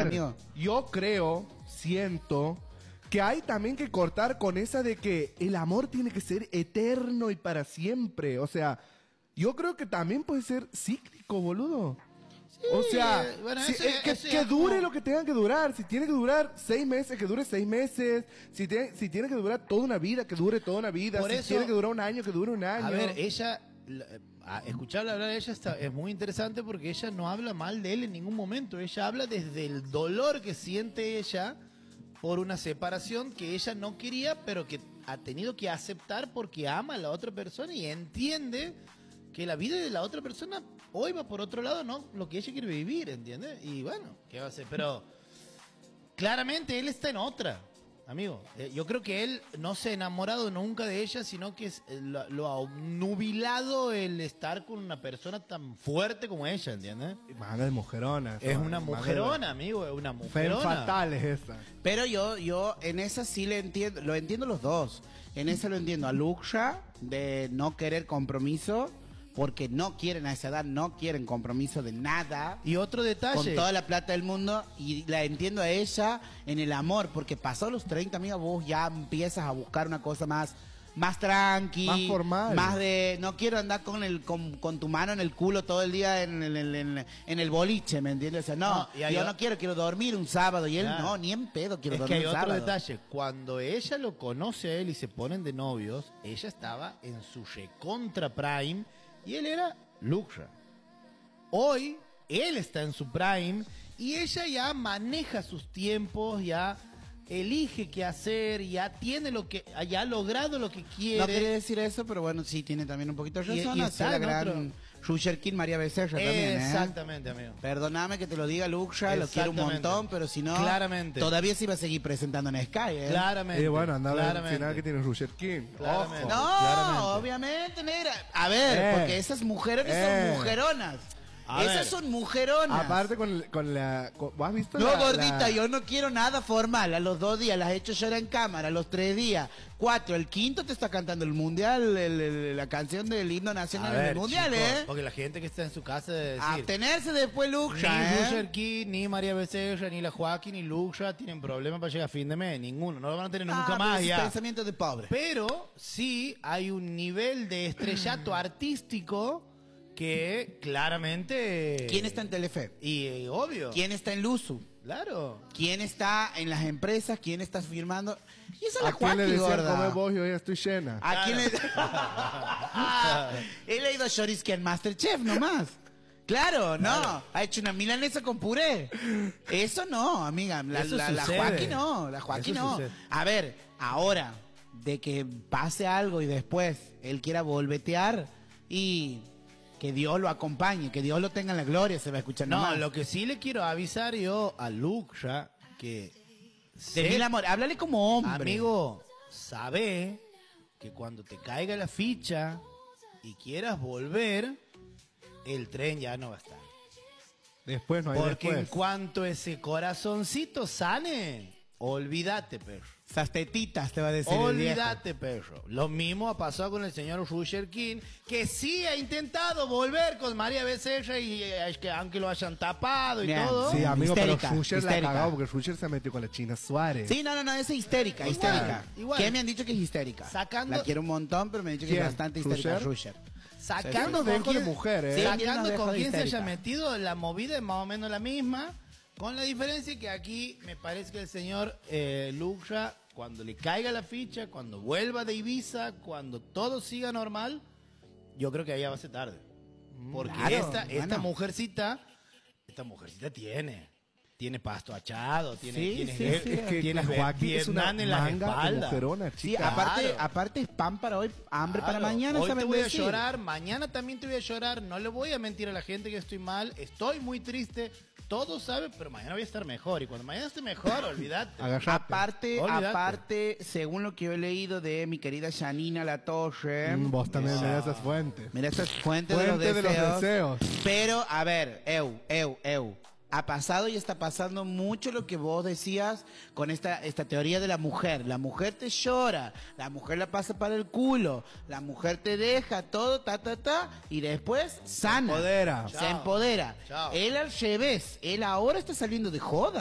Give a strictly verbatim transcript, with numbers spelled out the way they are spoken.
ver, amigo. Yo creo, siento que hay también que cortar con esa de que el amor tiene que ser eterno y para siempre. O sea, yo creo que también puede ser cíclico, boludo. Sí, o sea, bueno, si- eso- eh, que, eso que ya dure como- lo que tenga que durar. Si tiene que durar seis meses, que dure seis meses. Si tiene, si tiene que durar toda una vida, que dure toda una vida. Por si eso- tiene que durar un año, que dure un año. A ver, ella, la- a escucharla hablar de ella está, es muy interesante porque ella no habla mal de él en ningún momento. Ella habla desde el dolor que siente ella por una separación que ella no quería, pero que ha tenido que aceptar porque ama a la otra persona y entiende que la vida de la otra persona hoy va por otro lado, no lo que ella quiere vivir, ¿entiendes? Y bueno, ¿qué va a hacer? Pero claramente él está en otra. Amigo, eh, yo creo que él no se ha enamorado nunca de ella, sino que es, eh, lo, lo ha obnubilado el estar con una persona tan fuerte como ella, ¿entiendes? Manga de mujerona. Es una manga de- mujerona, amigo, es una Femme mujerona. fatal es esa. Pero yo, yo en esa sí le entiendo, lo entiendo los dos. En esa lo entiendo a Luxa, de no querer compromiso, porque no quieren a esa edad, no quieren compromiso de nada. Y otro detalle. Con toda la plata del mundo, y la entiendo a ella en el amor, porque pasados los treinta, amiga, vos ya empiezas a buscar una cosa más, más tranqui, Más formal. más de, no quiero andar con el con, con tu mano en el culo todo el día en, el- en, el- en el boliche, ¿me entiendes? O sea, no, No, y hay yo o- no quiero, quiero dormir un sábado, y él Claro. no, ni en pedo quiero Es que dormir hay un otro sábado. detalle. Cuando ella lo conoce a él y se ponen de novios, ella estaba en su recontra prime y él era Luxa. Hoy, él está en su prime y ella ya maneja sus tiempos, ya elige qué hacer, ya tiene lo que, ya ha logrado lo que quiere. No quería decir eso, pero bueno, sí, tiene también un poquito de Y- razón. y así está la en gran otro- Rusher King, María Becerra también, ¿eh? Exactamente, amigo. Perdóname que te lo diga, Luxa, lo quiero un Exactamente. montón, pero si no, Claramente. todavía se iba a seguir presentando en Sky, ¿eh? Claramente. Y bueno, anda a ver al claramente. final que tiene Roger King. Claramente. Ojo. No, Claramente. obviamente, negra. A ver, Eh. porque esas mujeres Eh. son mujeronas. A esas ver. son mujeronas. Aparte con, el- con la... con- ¿Vos has visto No, la, gordita, la- yo no quiero nada formal. A los dos días las he hecho llorar en cámara, a los tres días, cuatro, el quinto te está cantando el mundial, el- el- la canción del himno A nacional ver, del mundial, chicos, ¿eh? Porque la gente que está en su casa de decir, Abstenerse después, ni Luxa, ¿eh? Roger King, ni María Becerra, ni la Joaquín, ni Luxa tienen problemas para llegar a fin de mes. Ninguno. No lo van a tener nunca Ah, más pero es ya. pensamiento de pobre. Pero sí hay un nivel de estrellato artístico que claramente... ¿Quién está en Telefe? Y eh, obvio. ¿Quién está en Luzu? Claro. ¿Quién está en las empresas? ¿Quién está firmando? Y esa es la ¿A quién le Joaquín, decían gorda. comer vos y hoy estoy llena? ¿A quién le... Él ha ido a Shorisky en Masterchef nomás. Claro, no. Ha hecho una milanesa con puré. Eso no, amiga. La, Eso la, la sucede. Joaquín no. La Joaquín Eso no. sucede. A ver, ahora, de que pase algo y después él quiera volvetear y que Dios lo acompañe, que Dios lo tenga en la gloria, se va a escuchar No, nomás. lo que sí le quiero avisar yo a Luxa, que... De mil amor, háblale como hombre. Amigo, sabe que cuando te caiga la ficha y quieras volver, el tren ya no va a estar. Después no hay Porque en después. cuanto ese corazoncito sane, olvídate, perro. Esas tetitas te va a decir el viejo. Olvídate, perro. Lo mismo ha pasado con el señor Roger King, que sí ha intentado volver con María Becerra y eh, es que aunque lo hayan tapado y Bien, todo. Sí, amigo, Histérica, pero Roger la ha histérica. cagado porque Roger se metió con la China Suárez. Sí, no, no, no, es histérica, Igual, histérica. igual. ¿Qué me han dicho que es histérica? Sacando- La quiero un montón, pero me han dicho que es ¿Quién? bastante histérica. ¿Rusher? Rusher. Sacando Unos con dejo de quién- mujer, ¿eh? Sí, sacando tiene unos con dejos de quién se haya histérica. metido, la movida es más o menos la misma, con la diferencia que aquí me parece que el señor eh, Luxa, cuando le caiga la ficha, cuando vuelva de Ibiza, cuando todo siga normal, yo creo que allá va a ser tarde. Porque Claro, esta, esta bueno. mujercita, esta mujercita tiene, tiene pasto achado, tiene, Sí, tiene, sí, eh, sí. Es que tiene la Joaquín es una Vietnam en la manga de espalda. mujerona, Sí, chica. aparte, Claro. aparte es pan para hoy, hambre para Claro. mañana, Hoy ¿saben te voy decir? a llorar, mañana también te voy a llorar. No le voy a mentir a la gente que estoy mal. Estoy muy triste. Todos saben, pero mañana voy a estar mejor. Y cuando mañana esté mejor, olvídate. Agarrate. Aparte, Olvídate. aparte, según lo que yo he leído de mi querida Janina La Torre, Mm, vos también mirá esas fuentes. mira, esta es fuente, Fuente de, de los los deseos. deseos. Pero, a ver, eu, eu, eu. Ha pasado y está pasando mucho lo que vos decías con esta, esta teoría de la mujer. La mujer te llora, la mujer la pasa para el culo, la mujer te deja todo, ta, ta, ta, y después sana. empodera. Se Chao. empodera. Chao. Él al revés, él ahora está saliendo de joda.